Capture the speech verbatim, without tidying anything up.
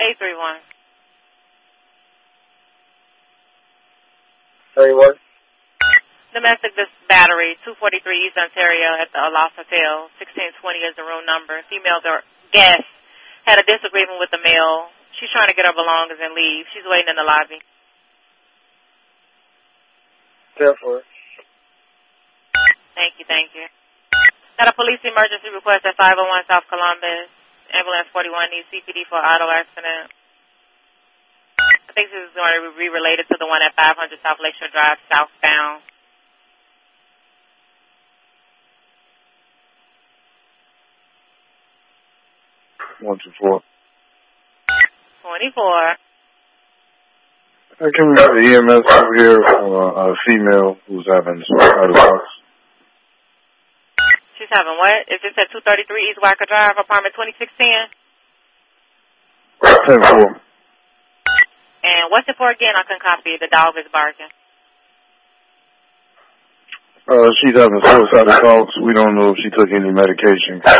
eight three one. thirty-one. Domestic dis- battery, two forty-three East Ontario at the Aloft Hotel. sixteen twenty is the room number. Female guest had a disagreement with the male. She's trying to get her belongings and leave. She's waiting in the lobby. ten four. Thank you, thank you. Got a police emergency request at five oh one South Columbus. Ambulance forty-one needs C P D for auto accident. I think this is going to be related to the one at five hundred South Lakeshore Drive, southbound. One two four. Twenty-four. Hey, can we have the E M S over here for a female who's having some out of box? She's having what? Is this at two thirty-three East Wacker Drive, apartment twenty-six ten? ten four. And what's it for again? I can copy. The dog is barking. Uh, she's having suicidal thoughts. We don't know if she took any medication.